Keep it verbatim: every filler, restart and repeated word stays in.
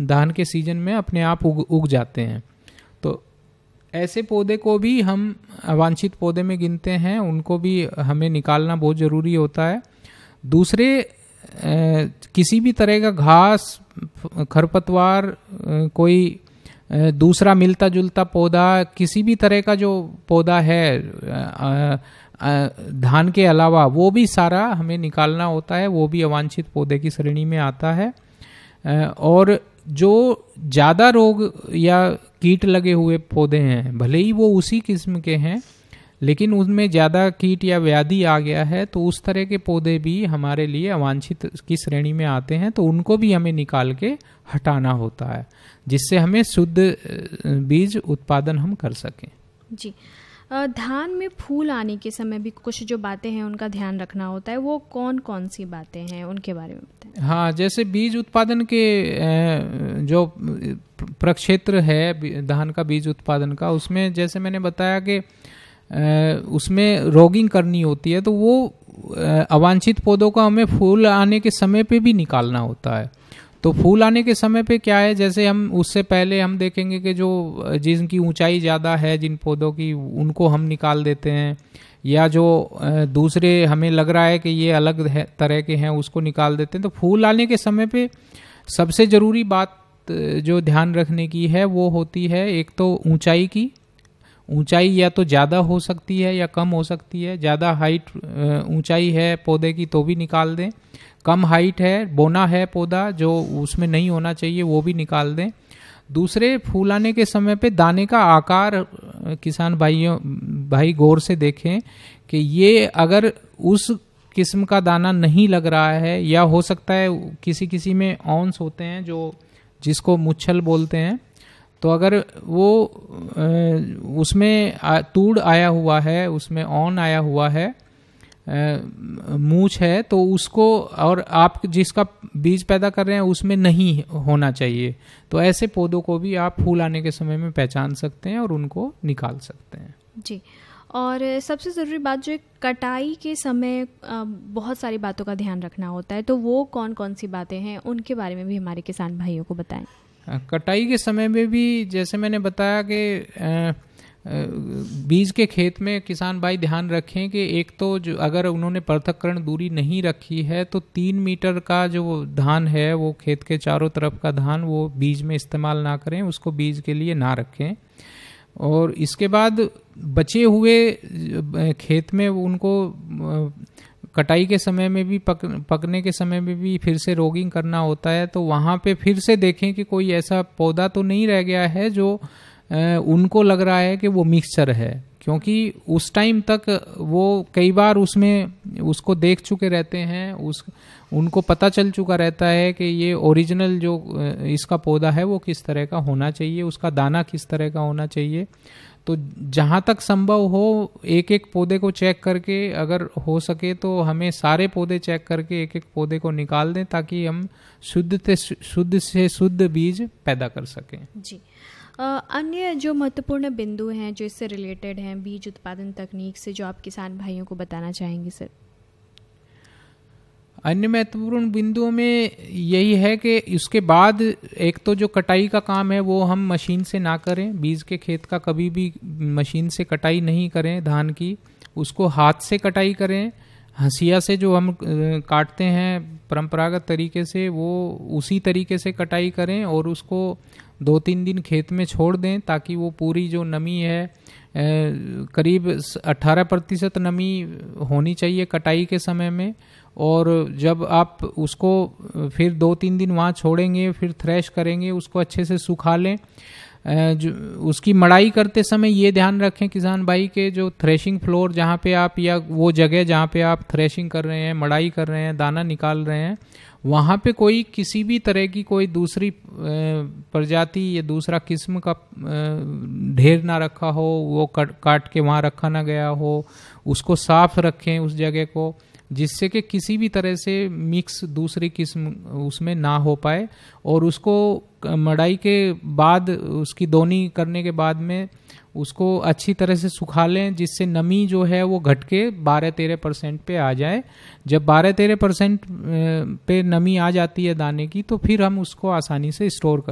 धान के सीजन में अपने आप उग उग जाते हैं। तो ऐसे पौधे को भी हम अवांछित पौधे में गिनते हैं, उनको भी हमें निकालना बहुत ज़रूरी होता है। दूसरे ए, किसी भी तरह का घास, खरपतवार, कोई दूसरा मिलता जुलता पौधा, किसी भी तरह का जो पौधा है धान के अलावा, वो भी सारा हमें निकालना होता है, वो भी अवांछित पौधे की श्रेणी में आता है। और जो ज़्यादा रोग या कीट लगे हुए पौधे हैं, भले ही वो उसी किस्म के हैं लेकिन उनमें ज़्यादा कीट या व्याधि आ गया है, तो उस तरह के पौधे भी हमारे लिए अवांछित की श्रेणी में आते हैं। तो उनको भी हमें निकाल के हटाना होता है, जिससे हमें शुद्ध बीज उत्पादन हम कर सकें। जी, धान में फूल आने के समय भी कुछ जो बातें हैं उनका ध्यान रखना होता है, वो कौन कौन सी बातें हैं, उनके बारे में बताएं। हाँ, जैसे बीज उत्पादन के जो प्रक्षेत्र है धान का बीज उत्पादन का, उसमें जैसे मैंने बताया कि उसमें रोगिंग करनी होती है, तो वो अवांछित पौधों का हमें फूल आने के समय पे भी निकालना होता है। तो फूल आने के समय पे क्या है, जैसे हम उससे पहले हम देखेंगे कि जो जिनकी ऊंचाई ज़्यादा है जिन पौधों की, उनको हम निकाल देते हैं, या जो दूसरे हमें लग रहा है कि ये अलग है, तरह के हैं, उसको निकाल देते हैं। तो फूल आने के समय पे सबसे ज़रूरी बात जो ध्यान रखने की है वो होती है, एक तो ऊंचाई की। ऊंचाई या तो ज़्यादा हो सकती है या कम हो सकती है। ज़्यादा हाइट ऊंचाई है पौधे की तो भी निकाल दें, कम हाइट है, बोना है पौधा जो उसमें नहीं होना चाहिए, वो भी निकाल दें। दूसरे, फूल आने के समय पे दाने का आकार किसान भाइयों भाई गौर से देखें कि ये अगर उस किस्म का दाना नहीं लग रहा है, या हो सकता है किसी किसी में ऑन्स होते हैं जो जिसको मुच्छल बोलते हैं, तो अगर वो उसमें तूड़ आया हुआ है, उसमें ऑन आया हुआ है, मूछ है, तो उसको, और आप जिसका बीज पैदा कर रहे हैं उसमें नहीं होना चाहिए। तो ऐसे पौधों को भी आप फूल आने के समय में पहचान सकते हैं और उनको निकाल सकते हैं। जी, और सबसे ज़रूरी बात जो है, कटाई के समय बहुत सारी बातों का ध्यान रखना होता है, तो वो कौन कौन सी बातें हैं, उनके बारे में भी हमारे किसान भाइयों को बताएं। कटाई के समय में भी जैसे मैंने बताया कि बीज के खेत में किसान भाई ध्यान रखें कि एक तो जो अगर उन्होंने पृथक्करण दूरी नहीं रखी है, तो तीन मीटर का जो धान है वो खेत के चारों तरफ का धान वो बीज में इस्तेमाल ना करें, उसको बीज के लिए ना रखें। और इसके बाद बचे हुए खेत में उनको कटाई के समय में भी पक, पकने के समय में भी फिर से रोगिंग करना होता है। तो वहाँ पे फिर से देखें कि कोई ऐसा पौधा तो नहीं रह गया है जो उनको लग रहा है कि वो मिक्सचर है, क्योंकि उस टाइम तक वो कई बार उसमें उसको देख चुके रहते हैं, उस उनको पता चल चुका रहता है कि ये ओरिजिनल जो इसका पौधा है वो किस तरह का होना चाहिए, उसका दाना किस तरह का होना चाहिए। तो जहाँ तक संभव हो एक एक पौधे को चेक करके, अगर हो सके तो हमें सारे पौधे चेक करके एक एक पौधे को निकाल दें, ताकि हम शुद्ध से शुद्ध से शुद्ध बीज पैदा कर सकें। जी, आ, अन्य जो महत्वपूर्ण बिंदु हैं जो इससे रिलेटेड हैं बीज उत्पादन तकनीक से, जो आप किसान भाइयों को बताना चाहेंगे सर? अन्य महत्वपूर्ण बिंदुओं में यही है कि उसके बाद एक तो जो कटाई का काम है वो हम मशीन से ना करें। बीज के खेत का कभी भी मशीन से कटाई नहीं करें धान की, उसको हाथ से कटाई करें। हंसिया से जो हम काटते हैं परंपरागत तरीके से, वो उसी तरीके से कटाई करें और उसको दो तीन दिन खेत में छोड़ दें, ताकि वो पूरी जो नमी है, करीब अठारह प्रतिशत नमी होनी चाहिए कटाई के समय में। और जब आप उसको फिर दो तीन दिन वहाँ छोड़ेंगे, फिर थ्रेश करेंगे, उसको अच्छे से सुखा लें। जो उसकी मड़ाई करते समय ये ध्यान रखें किसान भाई के जो थ्रेशिंग फ्लोर जहाँ पे आप, या वो जगह जहाँ पे आप थ्रेशिंग कर रहे हैं, मड़ाई कर रहे हैं, दाना निकाल रहे हैं, वहाँ पे कोई किसी भी तरह की कोई दूसरी प्रजाति या दूसरा किस्म का ढेर ना रखा हो, वो काट के वहाँ रखा ना गया हो। उसको साफ रखें उस जगह को, जिससे कि किसी भी तरह से मिक्स दूसरी किस्म उसमें ना हो पाए। और उसको मड़ाई के बाद, उसकी दोनी करने के बाद में उसको अच्छी तरह से सुखा लें, जिससे नमी जो है वो घट के बारह तेरह परसेंट पे आ जाए। जब बारह तेरह परसेंट पे नमी आ जाती है दाने की, तो फिर हम उसको आसानी से स्टोर कर